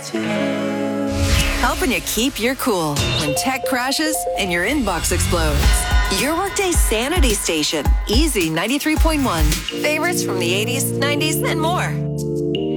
Helping you keep your cool when tech crashes and your inbox explodes. Your Workday Sanity Station. Easy 93.1. Favorites from the 80s, 90s, and more.